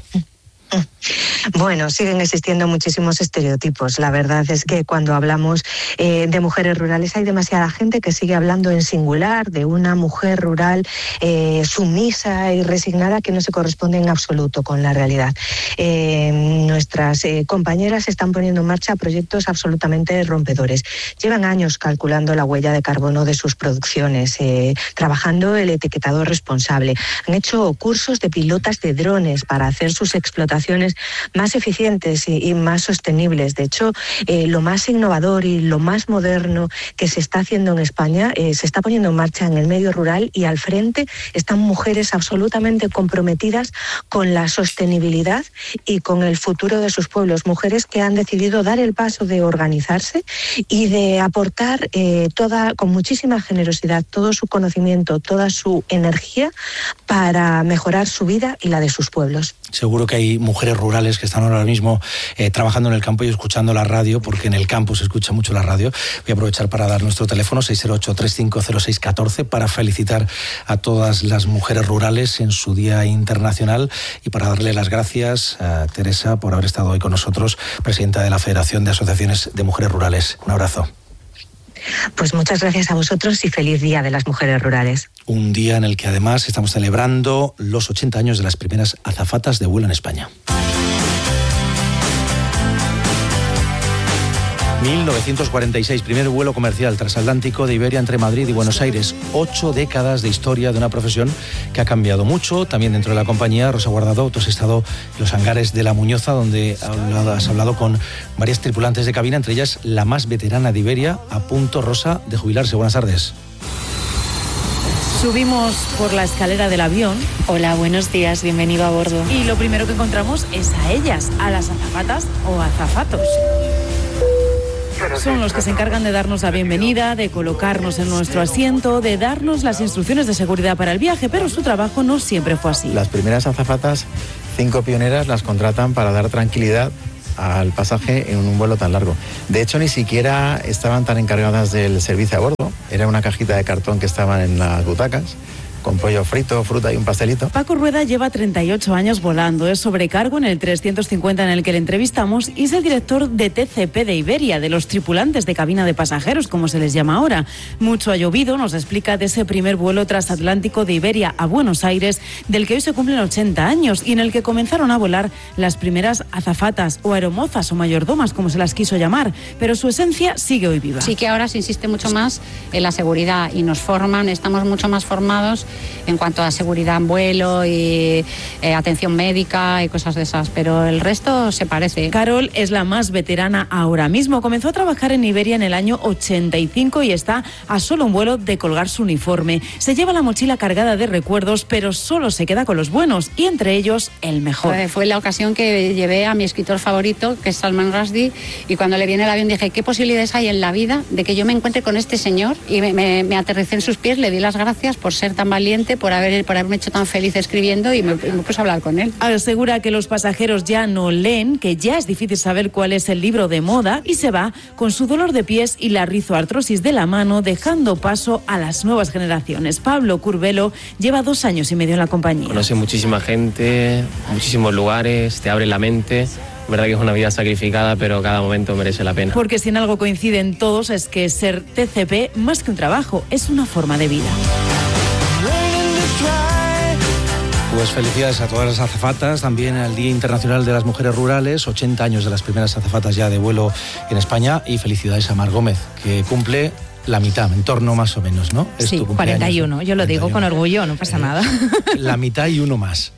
Bueno, siguen existiendo muchísimos estereotipos. La verdad es que cuando hablamos eh, de mujeres rurales hay demasiada gente que sigue hablando en singular de una mujer rural eh, sumisa y resignada que no se corresponde en absoluto con la realidad. Eh, nuestras eh, compañeras están poniendo en marcha proyectos absolutamente rompedores. Llevan años calculando la huella de carbono de sus producciones, eh, trabajando el etiquetado responsable. Han hecho cursos de pilotas de drones para hacer sus explotaciones más eficientes y, y más sostenibles. De hecho, eh, lo más innovador y lo más moderno que se está haciendo en España eh, se está poniendo en marcha en el medio rural y al frente están mujeres absolutamente comprometidas con la sostenibilidad y con el futuro de sus pueblos. Mujeres que han decidido dar el paso de organizarse y de aportar eh, toda, con muchísima generosidad todo su conocimiento, toda su energía para mejorar su vida y la de sus pueblos. Seguro que hay mujeres rurales que están ahora mismo eh, trabajando en el campo y escuchando la radio, porque en el campo se escucha mucho la radio. Voy a aprovechar para dar nuestro teléfono seis cero ocho, tres cinco cero seis uno cuatro para felicitar a todas las mujeres rurales en su Día Internacional y para darle las gracias a Teresa por haber estado hoy con nosotros, presidenta de la Federación de Asociaciones de Mujeres Rurales. Un abrazo. Pues muchas gracias a vosotros y feliz Día de las Mujeres Rurales. Un día en el que además estamos celebrando los ochenta años de las primeras azafatas de vuelo en España. mil novecientos cuarenta y seis, primer vuelo comercial transatlántico de Iberia entre Madrid y Buenos Aires. Ocho décadas de historia de una profesión que ha cambiado mucho. También dentro de la compañía, Rosa Guardado, tú has estado en los hangares de La Muñoza, donde has hablado con varias tripulantes de cabina, entre ellas la más veterana de Iberia, a punto, Rosa, de jubilarse. Buenas tardes. Subimos por la escalera del avión. Hola, buenos días, bienvenido a bordo. Y lo primero que encontramos es a ellas, a las azafatas o azafatos. Son los que se encargan de darnos la bienvenida, de colocarnos en nuestro asiento, de darnos las instrucciones de seguridad para el viaje, pero su trabajo no siempre fue así. Las primeras azafatas, cinco pioneras, las contratan para dar tranquilidad al pasaje en un vuelo tan largo. De hecho, ni siquiera estaban tan encargadas del servicio a bordo. Era una cajita de cartón que estaban en las butacas, con pollo frito, fruta y un pastelito. Paco Rueda lleva treinta y ocho años volando, es sobrecargo en el trescientos cincuenta en el que le entrevistamos y es el director de T C P de Iberia, de los tripulantes de cabina de pasajeros, como se les llama ahora. Mucho ha llovido, nos explica de ese primer vuelo transatlántico de Iberia a Buenos Aires, del que hoy se cumplen ochenta años y en el que comenzaron a volar las primeras azafatas o aeromozas o mayordomas, como se las quiso llamar, pero su esencia sigue hoy viva. Sí que ahora se insiste mucho más en la seguridad y nos forman, estamos mucho más formados en cuanto a seguridad en vuelo y eh, atención médica y cosas de esas, pero el resto se parece. Carol es la más veterana ahora mismo. Comenzó a trabajar en Iberia en el año ochenta y cinco y está a solo un vuelo de colgar su uniforme. Se lleva la mochila cargada de recuerdos, pero solo se queda con los buenos y entre ellos el mejor. Fue, fue la ocasión que llevé a mi escritor favorito, que es Salman Rushdie, y cuando le viene el avión dije, ¿qué posibilidades hay en la vida de que yo me encuentre con este señor? Y me, me, me aterricé en sus pies, le di las gracias por ser tan valiente, por haber por haberme hecho tan feliz escribiendo y me, me puse a hablar con él. Asegura que los pasajeros ya no leen, que ya es difícil saber cuál es el libro de moda y se va con su dolor de pies y la rizoartrosis de la mano, dejando paso a las nuevas generaciones. Pablo Curvelo lleva dos años y medio en la compañía. Conoce muchísima gente, muchísimos lugares, te abre la mente. Verdad que es una vida sacrificada, pero cada momento merece la pena. Porque si en algo coinciden todos es que ser T C P, más que un trabajo, es una forma de vida. Pues felicidades a todas las azafatas, también al Día Internacional de las Mujeres Rurales, ochenta años de las primeras azafatas ya de vuelo en España, y felicidades a Mar Gómez, que cumple la mitad, en torno más o menos, ¿no? Es sí, cuarenta y uno, yo lo digo con orgullo, no pasa eh, nada. La mitad y uno más.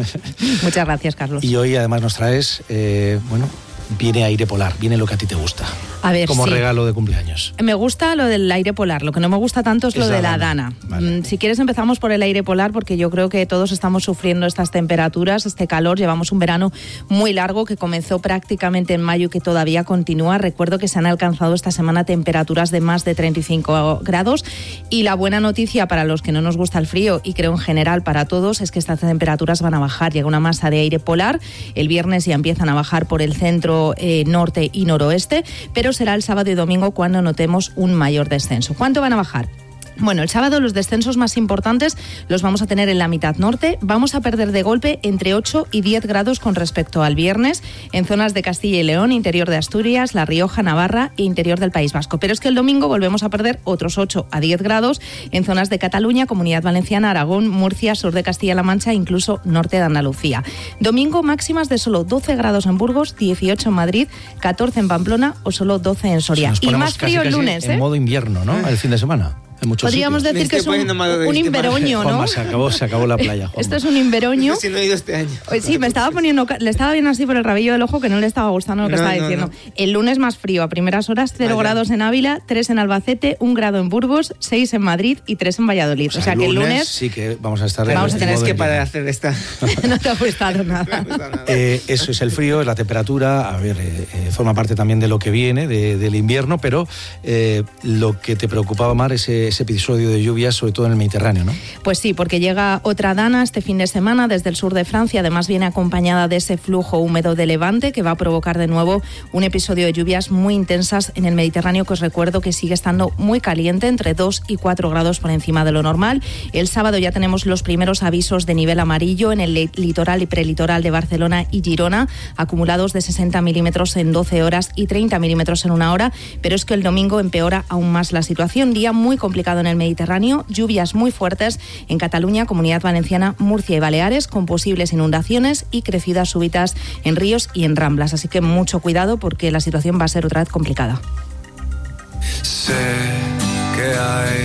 Muchas gracias, Carlos. Y hoy además nos traes, eh, bueno, viene aire polar, viene lo que a ti te gusta. A ver, como sí. regalo de cumpleaños. Me gusta lo del aire polar, lo que no me gusta tanto es, es lo de la dana. Vale. Si quieres empezamos por el aire polar, porque yo creo que todos estamos sufriendo estas temperaturas, este calor. Llevamos un verano muy largo que comenzó prácticamente en mayo y que todavía continúa. Recuerdo que se han alcanzado esta semana temperaturas de más de treinta y cinco grados y la buena noticia para los que no nos gusta el frío y creo en general para todos es que estas temperaturas van a bajar. Llega una masa de aire polar, el viernes ya empiezan a bajar por el centro, eh, norte y noroeste, pero será el sábado y domingo cuando notemos un mayor descenso. ¿Cuánto van a bajar? Bueno, el sábado los descensos más importantes los vamos a tener en la mitad norte. Vamos a perder de golpe entre ocho y diez grados con respecto al viernes en zonas de Castilla y León, interior de Asturias, La Rioja, Navarra e interior del País Vasco. Pero es que el domingo volvemos a perder otros ocho a diez grados en zonas de Cataluña, Comunidad Valenciana, Aragón, Murcia, sur de Castilla-La Mancha e incluso norte de Andalucía. Domingo máximas de solo doce grados en Burgos, dieciocho en Madrid, catorce en Pamplona o solo doce en Soria. Y más frío casi, el casi lunes, en ¿eh? modo invierno, ¿no? El fin de semana. Podríamos sitios. decir que es un, un inveroño, ¿no? Juanma, se acabó, se acabó la playa. Juanma. Esto es un inveroño. Si no he ido este año. Sí, me estaba poniendo, le estaba viendo así por el rabillo del ojo que no le estaba gustando lo que no, estaba no, diciendo. No. El lunes más frío, a primeras horas cero Vaya. grados en Ávila, tres en Albacete, un grado en Burgos, seis en Madrid y tres en Valladolid. O sea, o sea que el lunes sí que vamos a estar. Vamos a tener que parar de hacer esta. No te ha gustado nada. eh, eso es el frío, es la temperatura. A ver, eh, eh, forma parte también de lo que viene de, del invierno, pero eh, lo que te preocupaba, Mar, ese, ese episodio de lluvias, sobre todo en el Mediterráneo, ¿no? Pues sí, porque llega otra dana este fin de semana desde el sur de Francia, además viene acompañada de ese flujo húmedo de levante que va a provocar de nuevo un episodio de lluvias muy intensas en el Mediterráneo, que os recuerdo que sigue estando muy caliente, entre dos y cuatro grados por encima de lo normal. El sábado ya tenemos los primeros avisos de nivel amarillo en el litoral y prelitoral de Barcelona y Girona, acumulados de sesenta milímetros en doce horas y treinta milímetros en una hora, pero es que el domingo empeora aún más la situación. Día muy complicado en el Mediterráneo, lluvias muy fuertes en Cataluña, Comunidad Valenciana, Murcia y Baleares, con posibles inundaciones y crecidas súbitas en ríos y en ramblas. Así que mucho cuidado porque la situación va a ser otra vez complicada. Sé que hay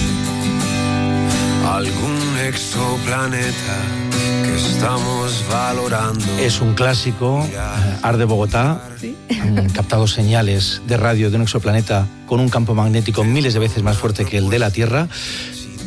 algún exoplaneta que estamos valorando. Es un clásico, Ar de Bogotá. ¿Sí? Han captado señales de radio de un exoplaneta con un campo magnético miles de veces más fuerte que el de la Tierra.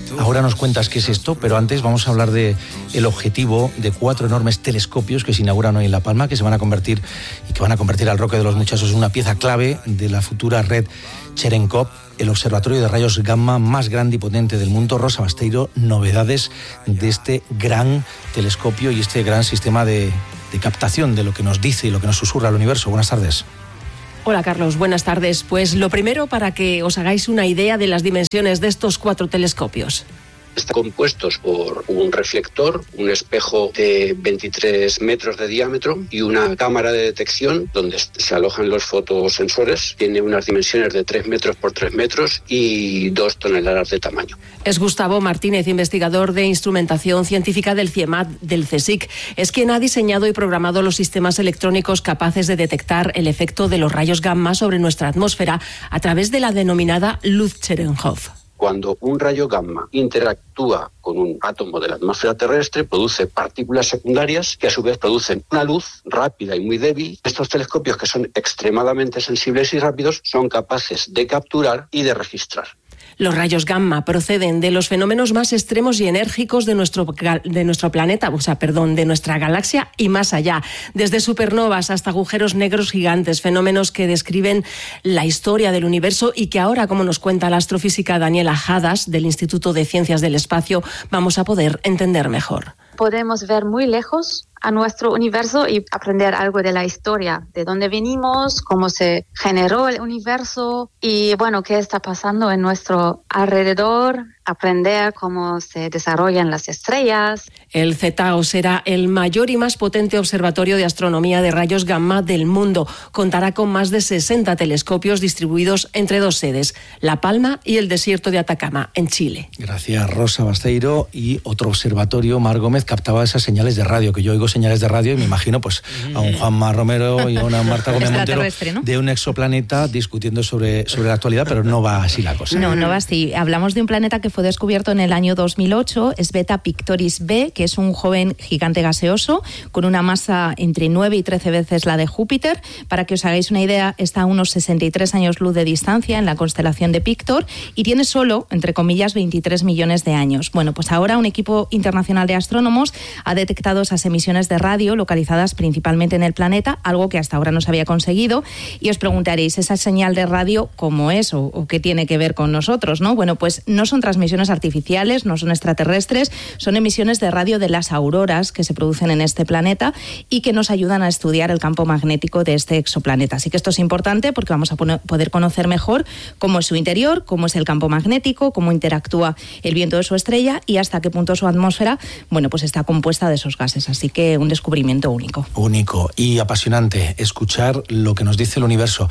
Ahora nos cuentas qué es esto, pero antes vamos a hablar de el objetivo de cuatro enormes telescopios que se inauguran hoy en La Palma, que se van a convertir y que van a convertir al Roque de los Muchachos en una pieza clave de la futura red Cherenkov, el observatorio de rayos gamma más grande y potente del mundo. Rosa Basteiro, novedades de este gran telescopio y este gran sistema de, de captación de lo que nos dice y lo que nos susurra el universo. Buenas tardes. Hola Carlos, buenas tardes. Pues lo primero, para que os hagáis una idea de las dimensiones de estos cuatro telescopios. Están compuestos por un reflector, un espejo de veintitrés metros de diámetro y una cámara de detección donde se alojan los fotosensores. Tiene unas dimensiones de tres metros por tres metros y dos toneladas de tamaño. Es Gustavo Martínez, investigador de instrumentación científica del CIEMAT del CSIC. Es quien ha diseñado y programado los sistemas electrónicos capaces de detectar el efecto de los rayos gamma sobre nuestra atmósfera a través de la denominada luz Cherenkov. Cuando un rayo gamma interactúa con un átomo de la atmósfera terrestre, produce partículas secundarias que a su vez producen una luz rápida y muy débil. Estos telescopios, que son extremadamente sensibles y rápidos, son capaces de capturar y de registrar. Los rayos gamma proceden de los fenómenos más extremos y enérgicos de nuestro, de nuestro planeta, o sea, perdón, de nuestra galaxia y más allá. Desde supernovas hasta agujeros negros gigantes, fenómenos que describen la historia del universo y que ahora, como nos cuenta la astrofísica Daniela Hadas, del Instituto de Ciencias del Espacio, vamos a poder entender mejor. Podemos ver muy lejos a nuestro universo y aprender algo de la historia, de dónde venimos, cómo se generó el universo y, bueno, qué está pasando en nuestro alrededor, aprender cómo se desarrollan las estrellas. El Z A O será el mayor y más potente observatorio de astronomía de rayos gamma del mundo. Contará con más de sesenta telescopios distribuidos entre dos sedes, La Palma y el desierto de Atacama, en Chile. Gracias, Rosa Basteiro. Y otro observatorio, Mar Gómez, captaba esas señales de radio, que yo oigo señales de radio y me imagino pues a un Juanma Romero y a una Marta Gómez Montero, ¿no?, de un exoplaneta discutiendo sobre, sobre la actualidad, pero no va así la cosa. No, no va así. Hablamos de un planeta que fue descubierto en el año dos mil ocho, es Beta Pictoris b, que es un joven gigante gaseoso con una masa entre nueve y trece veces la de Júpiter. Para que os hagáis una idea, está a unos sesenta y tres años luz de distancia en la constelación de Pictor y tiene solo, entre comillas, veintitrés millones de años. Bueno, pues ahora un equipo internacional de astrónomos ha detectado esas emisiones de radio localizadas principalmente en el planeta, algo que hasta ahora no se había conseguido. Y os preguntaréis, ¿esa señal de radio cómo es o, o qué tiene que ver con nosotros, ¿no? Bueno, pues no son transmisiones artificiales, no son extraterrestres, son emisiones de radio de las auroras que se producen en este planeta y que nos ayudan a estudiar el campo magnético de este exoplaneta. Así que esto es importante porque vamos a poder conocer mejor cómo es su interior, cómo es el campo magnético, cómo interactúa el viento de su estrella y hasta qué punto su atmósfera, bueno, pues está compuesta de esos gases. Así que un descubrimiento único. Único y apasionante escuchar lo que nos dice el universo.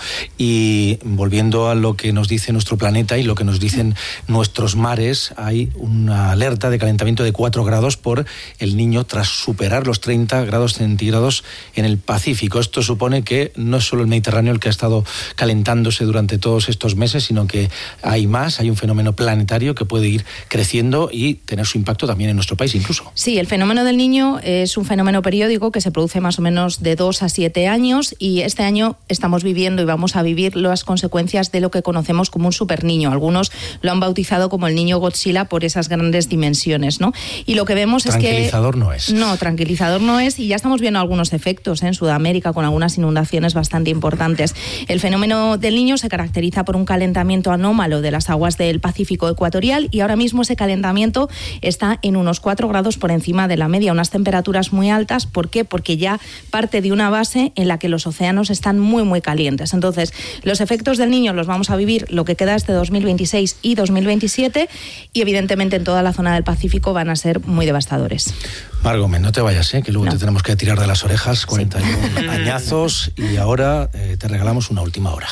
Y volviendo a lo que nos dice nuestro planeta y lo que nos dicen nuestros mares, hay una alerta de calentamiento de cuatro grados por el Niño tras superar los treinta grados centígrados en el Pacífico. Esto supone que no es solo el Mediterráneo el que ha estado calentándose durante todos estos meses, sino que hay más, hay un fenómeno planetario que puede ir creciendo y tener su impacto también en nuestro país incluso. Sí, el fenómeno del Niño es un fenómeno periódico que se produce más o menos de dos a siete años y este año estamos viviendo y vamos a vivir las consecuencias de lo que conocemos como un superniño. Algunos lo han bautizado como el niño Godzilla por esas grandes dimensiones, ¿no? Y lo que vemos es que... Tranquilizador no es. No, tranquilizador no es y ya estamos viendo algunos efectos en Sudamérica con algunas inundaciones bastante importantes. El fenómeno del Niño se caracteriza por un calentamiento anómalo de las aguas del Pacífico ecuatorial y ahora mismo ese calentamiento está en unos cuatro grados por encima de la media, unas temperaturas muy altas. ¿Por qué? Porque ya parte de una base en la que los océanos están muy, muy calientes. Entonces, los efectos del Niño los vamos a vivir lo que queda este dos mil veintiséis y dos mil veintisiete y evidentemente en toda la zona del Pacífico van a ser muy devastadores. Mar Gómez, no te vayas, ¿eh? que luego no. te tenemos que tirar de las orejas, cuarenta y uno sí. añazos y ahora eh, te regalamos una última hora.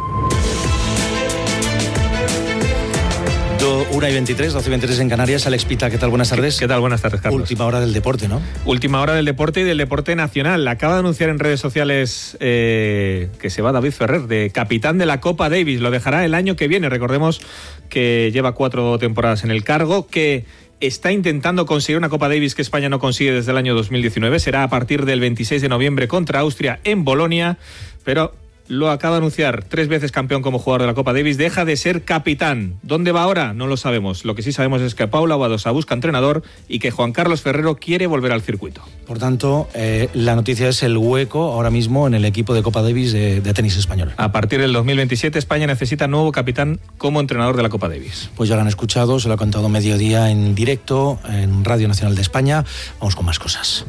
una y veintitrés, doce y veintitrés en Canarias. Alex Pita, ¿qué tal? Buenas tardes. ¿Qué tal? Buenas tardes, Carlos. Última hora del deporte, ¿no? Última hora del deporte y del deporte nacional. Acaba de anunciar en redes sociales eh, que se va David Ferrer, de capitán de la Copa Davis. Lo dejará el año que viene. Recordemos que lleva cuatro temporadas en el cargo, que está intentando conseguir una Copa Davis que España no consigue desde el año dos mil diecinueve. Será a partir del veintiséis de noviembre contra Austria en Bolonia, pero lo acaba de anunciar, tres veces campeón como jugador de la Copa Davis, deja de ser capitán. ¿Dónde va ahora? No lo sabemos. Lo que sí sabemos es que Paula Badosa busca entrenador y que Juan Carlos Ferrero quiere volver al circuito. Por tanto, eh, la noticia es el hueco ahora mismo en el equipo de Copa Davis de, de tenis español. A partir del dos mil veintisiete, España necesita nuevo capitán como entrenador de la Copa Davis. Pues ya lo han escuchado, se lo ha contado Mediodía en directo en Radio Nacional de España. Vamos con más cosas.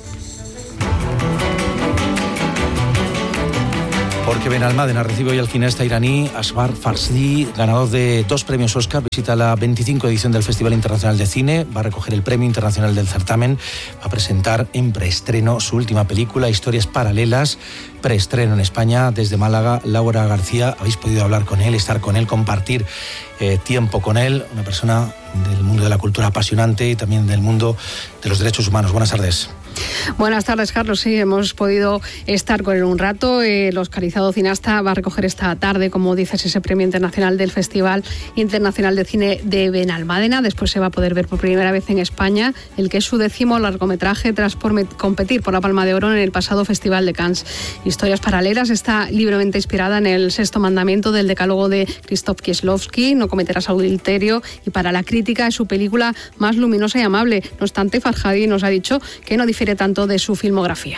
Porque Benalmádena recibe hoy al cineasta iraní Asghar Farhadi, ganador de dos premios Oscar. Visita la veinticinco edición del Festival Internacional de Cine, va a recoger el premio internacional del certamen, va a presentar en preestreno su última película, Historias Paralelas, preestreno en España. Desde Málaga, Laura García, habéis podido hablar con él, estar con él, compartir eh, tiempo con él, una persona del mundo de la cultura apasionante y también del mundo de los derechos humanos. Buenas tardes. Buenas tardes, Carlos. Sí, hemos podido estar con él un rato. El oscarizado cineasta va a recoger esta tarde, como dices, ese premio internacional del Festival Internacional de Cine de Benalmádena. Después se va a poder ver por primera vez en España el que es su décimo largometraje tras por competir por la Palma de Oro en el pasado Festival de Cannes. Historias Paralelas está libremente inspirada en el sexto mandamiento del decálogo de Krzysztof Kieślowski, no cometerás adulterio, y para la crítica es su película más luminosa y amable. No obstante, Farhadi nos ha dicho que no difiere tanto de su filmografía.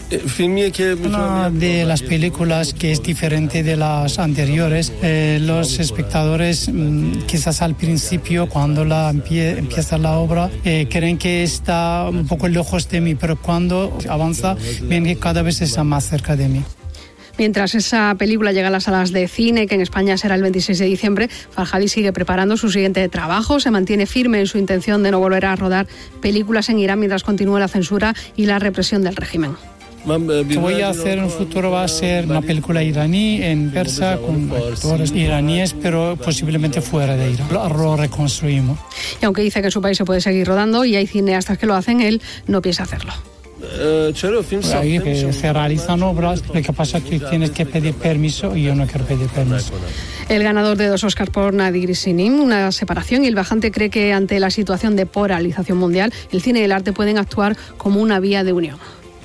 Una de las películas que es diferente de las anteriores. Eh, los espectadores mmm, quizás al principio, cuando la empie empieza la obra, eh, creen que está un poco lejos de mí, pero cuando avanza ven que cada vez está más cerca de mí. Mientras esa película llega a las salas de cine, que en España será el veintiséis de diciembre, Farhadi sigue preparando su siguiente trabajo. Se mantiene firme en su intención de no volver a rodar películas en Irán mientras continúe la censura y la represión del régimen. Lo que voy a hacer en un futuro va a ser una película iraní en persa con actores iraníes, pero posiblemente fuera de Irán. Lo, lo reconstruimos. Y aunque dice que en su país se puede seguir rodando y hay cineastas que lo hacen, él no piensa hacerlo. Ahí que se realizan obras, lo que pasa es que tienes que pedir permiso y yo no quiero pedir permiso. El ganador de dos Oscars por Nadir Sinim, una separación, y el bajante cree que ante la situación de polarización mundial, el cine y el arte pueden actuar como una vía de unión.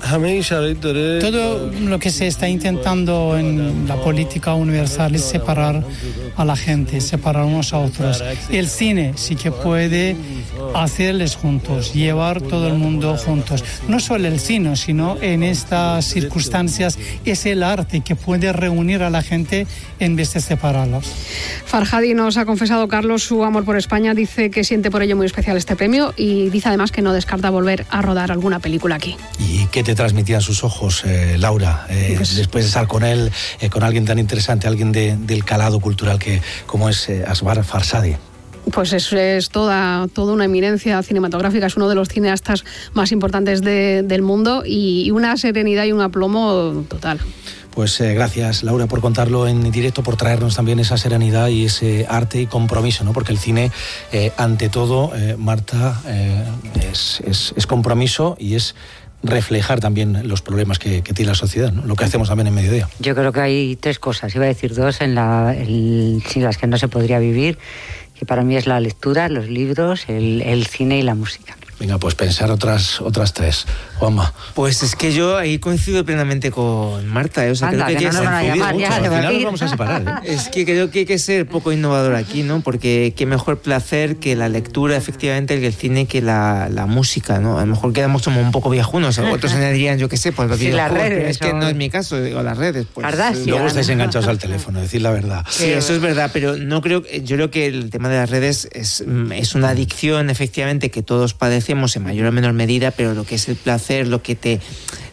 Todo lo que se está intentando en la política universal es separar a la gente, separar unos a otros. El cine sí que puede hacerles juntos, llevar todo el mundo juntos. No solo el cine, sino en estas circunstancias es el arte que puede reunir a la gente en vez de separarlos. Farhadi nos ha confesado, Carlos, su amor por España. Dice que siente por ello muy especial este premio y dice además que no descarta volver a rodar alguna película aquí. ¿Y qué te transmitían sus ojos, eh, Laura, eh, pues, después de estar con él, eh, con alguien tan interesante, alguien de, del calado cultural que como es eh, Asghar Farhadi? Pues es, es toda, toda una eminencia cinematográfica, es uno de los cineastas más importantes de, del mundo y, y una serenidad y un aplomo total. Pues eh, gracias, Laura, por contarlo en directo, por traernos también esa serenidad y ese arte y compromiso, ¿no? Porque el cine, eh, ante todo, eh, Marta, eh, es, es, es compromiso y es reflejar también los problemas que, que tiene la sociedad, ¿no? Lo que hacemos también en Mediodía. Yo creo que hay tres cosas, iba a decir dos, en la, en, sin las que no se podría vivir, que para mí es la lectura, los libros, el, el cine y la música. Venga, pues pensar otras otras tres. Juanma. Pues es que yo ahí coincido plenamente con Marta, ¿eh? O sea, Anda, creo que, que hay no que nos van a llamar ya, al final nos vamos a separar, ¿eh? Es que creo que hay que ser poco innovador aquí, ¿no? Porque qué mejor placer que la lectura, efectivamente, que el cine, que la, la música, ¿no? A lo mejor quedamos como un poco viejunos, otros dirían, yo qué sé, pues los sí, videojuegos, las redes, pero es que o... no es mi caso, digo, las redes. Pues, luego estáis enganchados al teléfono, decir la verdad. Sí, eso es verdad, pero no creo, yo creo que el tema de las redes es, es una adicción, efectivamente, que todos padecemos en mayor o menor medida, pero lo que es el placer, lo que te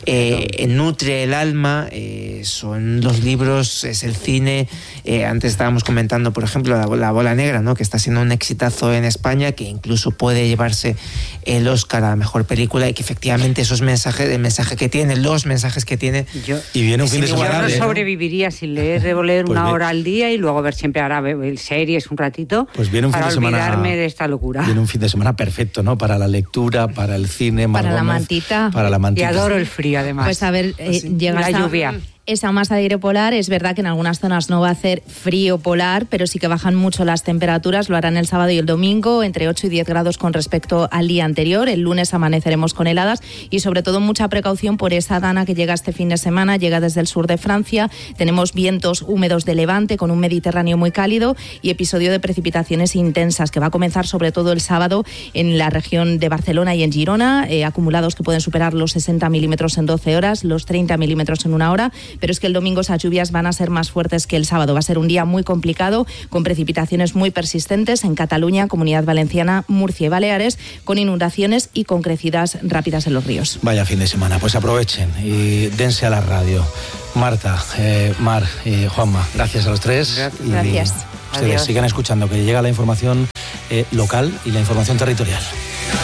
eh, nutre el alma, eh, son los libros, es el cine. Eh, antes estábamos comentando, por ejemplo, la, la Bola Negra, ¿no? Que está siendo un exitazo en España, que incluso puede llevarse el Oscar a la mejor película, y que efectivamente esos mensajes, el mensaje que tiene, los mensajes que tiene. Yo, y viene un fin de semana. Yo no sobreviviría sin leer, debo leer pues una bien. hora al día y luego ver siempre ahora series un ratito. Pues viene un para fin de semana, olvidarme de esta locura. Viene un fin de semana perfecto, ¿no? Para la lectura, para el cine, para la mantita. Para la mantita. Y adoro el frío, además. Pues a ver, eh, pues sí. llegas la a, lluvia. esa masa de aire polar. Es verdad que en algunas zonas no va a hacer frío polar, pero sí que bajan mucho las temperaturas. Lo harán el sábado y el domingo, entre ocho y diez grados con respecto al día anterior. El lunes amaneceremos con heladas y sobre todo mucha precaución por esa dana que llega este fin de semana, llega desde el sur de Francia. Tenemos vientos húmedos de levante con un Mediterráneo muy cálido y episodio de precipitaciones intensas que va a comenzar sobre todo el sábado en la región de Barcelona y en Girona, eh, acumulados que pueden superar los sesenta milímetros en doce horas, los treinta milímetros en una hora. Pero es que el domingo esas lluvias van a ser más fuertes que el sábado. Va a ser un día muy complicado, con precipitaciones muy persistentes en Cataluña, Comunidad Valenciana, Murcia y Baleares, con inundaciones y con crecidas rápidas en los ríos. Vaya fin de semana, pues aprovechen y dense a la radio. Marta, eh, Mar y Juanma, gracias a los tres. Gracias. Y gracias. Ustedes Adiós. sigan escuchando, que llega la información eh, local y la información territorial.